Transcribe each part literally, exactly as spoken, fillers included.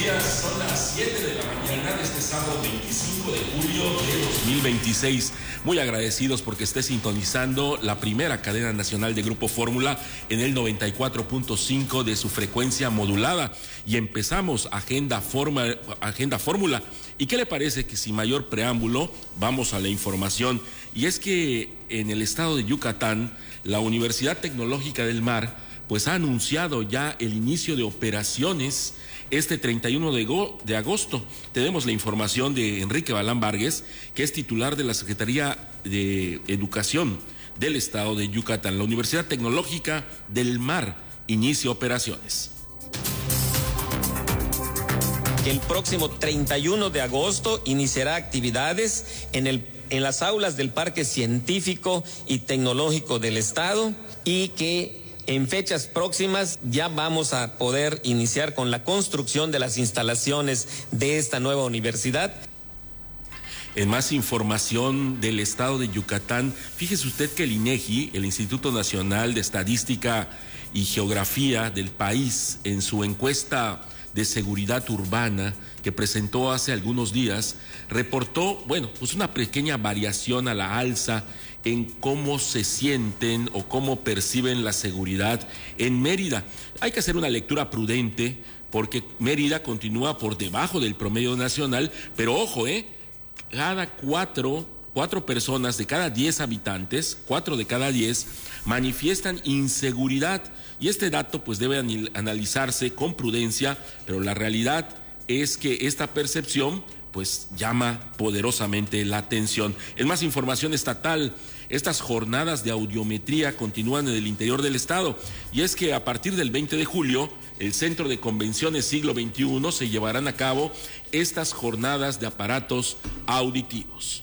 días, son las siete de la mañana de este sábado veinticinco de julio de dos mil veintiséis. Muy agradecidos porque esté sintonizando la primera cadena nacional de Grupo Fórmula en el noventa y cuatro punto cinco de su frecuencia modulada. Y empezamos Agenda Forma, Agenda Fórmula. ¿Y qué le parece que sin mayor preámbulo vamos a la información? Y es que en el estado de Yucatán, la Universidad Tecnológica del Mar pues ha anunciado ya el inicio de operaciones este treinta y uno de agosto. Tenemos la información de Enrique Balán Vargas, que es titular de la Secretaría de Educación del estado de Yucatán. La Universidad Tecnológica del Mar inicia operaciones. El próximo treinta y uno de agosto iniciará actividades en el en las aulas del Parque Científico y Tecnológico del Estado, y que en fechas próximas ya vamos a poder iniciar con la construcción de las instalaciones de esta nueva universidad. En más información del estado de Yucatán, fíjese usted que el INEGI, el Instituto Nacional de Estadística y Geografía del país, en su encuesta de seguridad urbana que presentó hace algunos días, reportó, bueno, pues una pequeña variación a la alza en cómo se sienten o cómo perciben la seguridad en Mérida. Hay que hacer una lectura prudente porque Mérida continúa por debajo del promedio nacional, pero ojo, eh, cada cuatro, cuatro personas de cada diez habitantes, cuatro de cada diez, manifiestan inseguridad. Y este dato pues debe analizarse con prudencia, pero la realidad es que esta percepción pues llama poderosamente la atención. En más información estatal, estas jornadas de audiometría continúan en el interior del estado, y es que a partir del veinte de julio, el Centro de Convenciones Siglo veintiuno se llevarán a cabo estas jornadas de aparatos auditivos.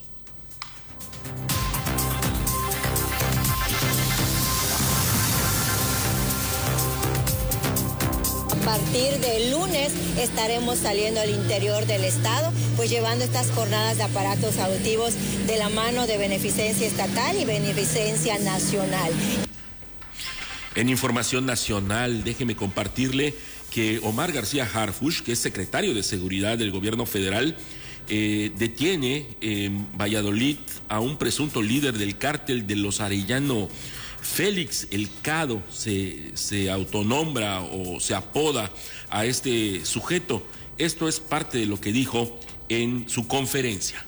A partir del lunes estaremos saliendo al interior del estado, pues llevando estas jornadas de aparatos auditivos de la mano de Beneficencia Estatal y Beneficencia Nacional. En información nacional, déjeme compartirle que Omar García Harfuch, que es secretario de Seguridad del Gobierno Federal, eh, detiene en Valladolid a un presunto líder del cártel de los Arellano. Félix El Cado se, se autonombra o se apoda a este sujeto. Esto es parte de lo que dijo en su conferencia.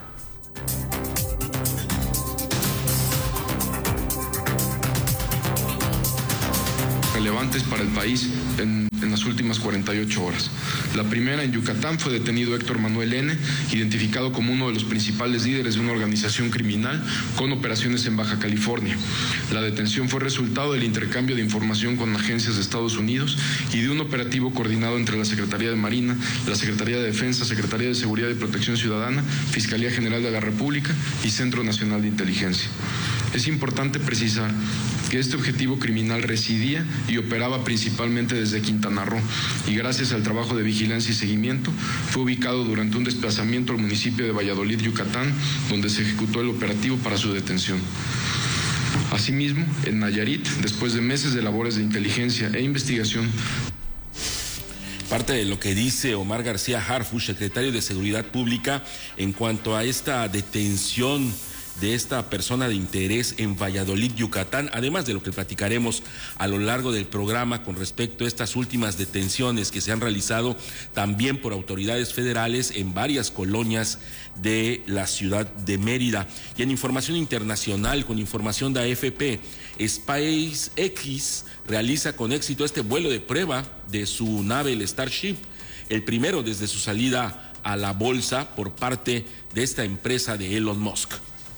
Relevantes para el país en, en las últimas cuarenta y ocho horas. La primera, en Yucatán, fue detenido Héctor Manuel N., identificado como uno de los principales líderes de una organización criminal con operaciones en Baja California. La detención fue resultado del intercambio de información con agencias de Estados Unidos y de un operativo coordinado entre la Secretaría de Marina, la Secretaría de Defensa, Secretaría de Seguridad y Protección Ciudadana, Fiscalía General de la República y Centro Nacional de Inteligencia. Es importante precisar que este objetivo criminal residía y operaba principalmente desde Quintana Roo, y gracias al trabajo de vigilancia y seguimiento fue ubicado durante un desplazamiento al municipio de Valladolid, Yucatán, donde se ejecutó el operativo para su detención. Asimismo, en Nayarit, después de meses de labores de inteligencia e investigación. Parte de lo que dice Omar García Harfuch, secretario de Seguridad Pública, en cuanto a esta detención de esta persona de interés en Valladolid, Yucatán, además de lo que platicaremos a lo largo del programa con respecto a estas últimas detenciones que se han realizado también por autoridades federales en varias colonias de la ciudad de Mérida. Y en información internacional, con información de A F P, SpaceX realiza con éxito este vuelo de prueba de su nave, el Starship, el primero desde su salida a la bolsa por parte de esta empresa de Elon Musk.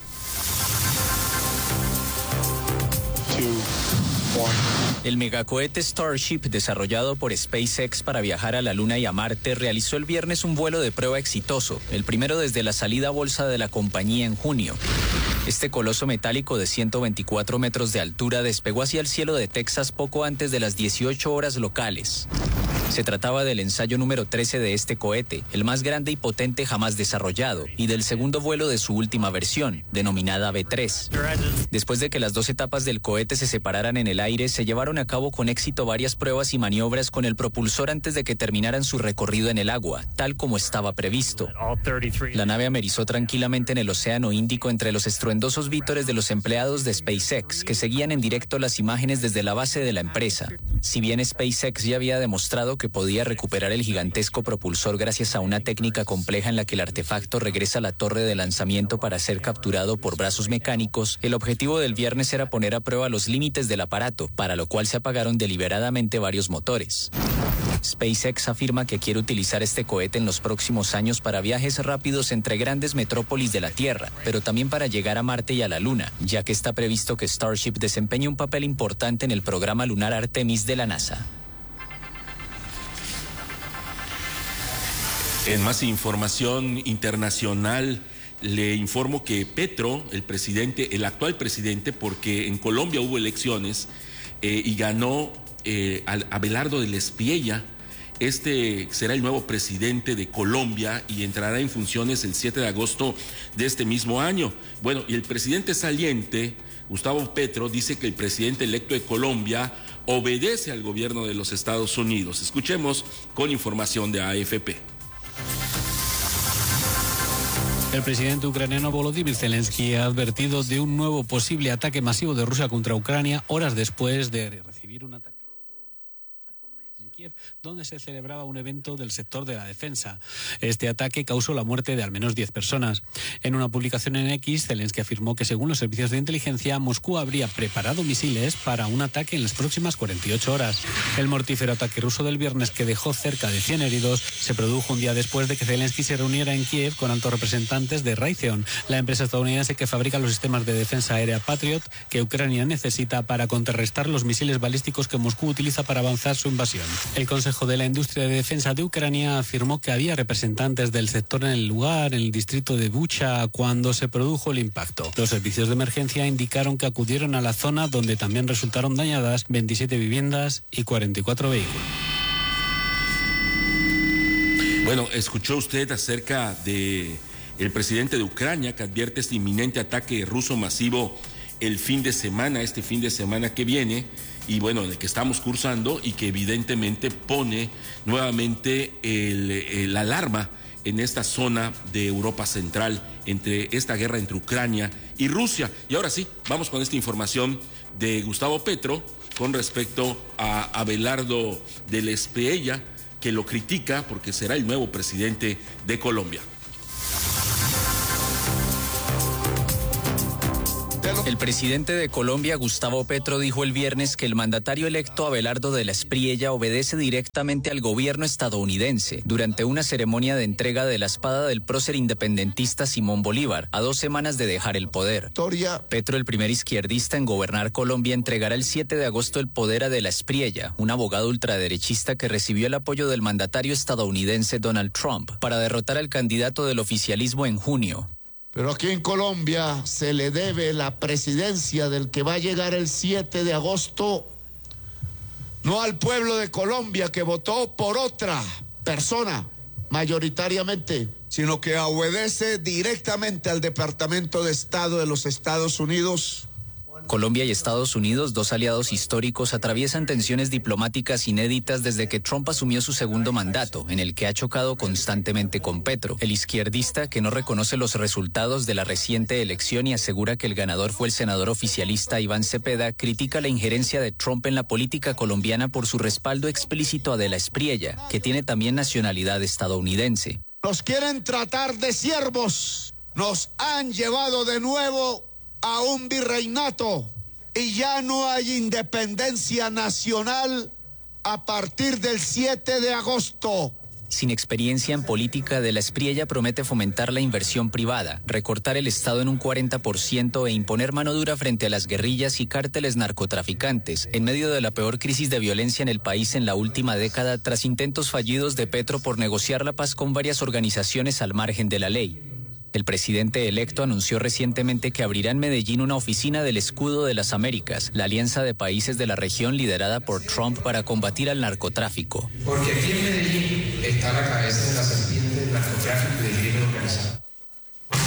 El megacohete Starship, desarrollado por SpaceX para viajar a la Luna y a Marte, realizó el viernes un vuelo de prueba exitoso, el primero desde la salida a bolsa de la compañía en junio. Este coloso metálico de ciento veinticuatro metros de altura despegó hacia el cielo de Texas poco antes de las dieciocho horas locales. Se trataba del ensayo número trece de este cohete, el más grande y potente jamás desarrollado, y del segundo vuelo de su última versión, denominada B tres. Después de que las dos etapas del cohete se separaran en el aire, se llevaron a cabo con éxito varias pruebas y maniobras con el propulsor antes de que terminaran su recorrido en el agua, tal como estaba previsto. La nave amerizó tranquilamente en el Océano Índico entre los estruendosos vítores de los empleados de SpaceX, que seguían en directo las imágenes desde la base de la empresa. Si bien SpaceX ya había demostrado que podía recuperar el gigantesco propulsor gracias a una técnica compleja en la que el artefacto regresa a la torre de lanzamiento para ser capturado por brazos mecánicos, el objetivo del viernes era poner a prueba los límites del aparato, para lo cual se apagaron deliberadamente varios motores. SpaceX afirma que quiere utilizar este cohete en los próximos años para viajes rápidos entre grandes metrópolis de la Tierra, pero también para llegar a Marte y a la Luna, ya que está previsto que Starship desempeñe un papel importante en el programa lunar Artemis de la NASA. En más información internacional, le informo que Petro, el presidente, el actual presidente, porque en Colombia hubo elecciones eh, y ganó eh, a Abelardo del Espiella. Este será el nuevo presidente de Colombia y entrará en funciones el siete de agosto de este mismo año. Bueno, y el presidente saliente, Gustavo Petro, dice que el presidente electo de Colombia obedece al gobierno de los Estados Unidos. Escuchemos con información de A F P. El presidente ucraniano Volodymyr Zelensky ha advertido de un nuevo posible ataque masivo de Rusia contra Ucrania horas después de recibir un ataque en Kiev, donde se celebraba un evento del sector de la defensa. Este ataque causó la muerte de al menos diez personas. En una publicación en X, Zelensky afirmó que según los servicios de inteligencia, Moscú habría preparado misiles para un ataque en las próximas cuarenta y ocho horas. El mortífero ataque ruso del viernes, que dejó cerca de cien heridos, se produjo un día después de que Zelensky se reuniera en Kiev con altos representantes de Raytheon, la empresa estadounidense que fabrica los sistemas de defensa aérea Patriot que Ucrania necesita para contrarrestar los misiles balísticos que Moscú utiliza para avanzar su invasión. El Consejo de la Industria de Defensa de Ucrania afirmó que había representantes del sector en el lugar, en el distrito de Bucha, cuando se produjo el impacto. Los servicios de emergencia indicaron que acudieron a la zona, donde también resultaron dañadas veintisiete viviendas y cuarenta y cuatro vehículos. Bueno, escuchó usted acerca de el presidente de Ucrania, que advierte este inminente ataque ruso masivo el fin de semana, este fin de semana que viene, y bueno, el que estamos cursando, y que evidentemente pone nuevamente el, el alarma en esta zona de Europa Central, entre esta guerra entre Ucrania y Rusia. Y ahora sí, vamos con esta información de Gustavo Petro con respecto a Abelardo del Espiella, que lo critica porque será el nuevo presidente de Colombia. El presidente de Colombia, Gustavo Petro, dijo el viernes que el mandatario electo Abelardo del Espiella obedece directamente al gobierno estadounidense durante una ceremonia de entrega de la espada del prócer independentista Simón Bolívar, a dos semanas de dejar el poder. Petro, el primer izquierdista en gobernar Colombia, entregará el siete de agosto el poder a del Espiella, un abogado ultraderechista que recibió el apoyo del mandatario estadounidense Donald Trump para derrotar al candidato del oficialismo en junio. Pero aquí en Colombia se le debe la presidencia del que va a llegar el siete de agosto, no al pueblo de Colombia que votó por otra persona mayoritariamente, sino que obedece directamente al Departamento de Estado de los Estados Unidos. Colombia y Estados Unidos, dos aliados históricos, atraviesan tensiones diplomáticas inéditas desde que Trump asumió su segundo mandato, en el que ha chocado constantemente con Petro. El izquierdista, que no reconoce los resultados de la reciente elección y asegura que el ganador fue el senador oficialista Iván Cepeda, critica la injerencia de Trump en la política colombiana por su respaldo explícito a de la Espiella, que tiene también nacionalidad estadounidense. Nos quieren tratar de siervos, nos han llevado de nuevo a un virreinato y ya no hay independencia nacional a partir del siete de agosto. Sin experiencia en política, de la Espiella promete fomentar la inversión privada, recortar el Estado en un cuarenta por ciento e imponer mano dura frente a las guerrillas y cárteles narcotraficantes, en medio de la peor crisis de violencia en el país en la última década, tras intentos fallidos de Petro por negociar la paz con varias organizaciones al margen de la ley. El presidente electo anunció recientemente que abrirá en Medellín una oficina del Escudo de las Américas, la alianza de países de la región liderada por Trump para combatir al narcotráfico. Porque aquí en Medellín está la cabeza de la serpiente del narcotráfico y del crimen organizado.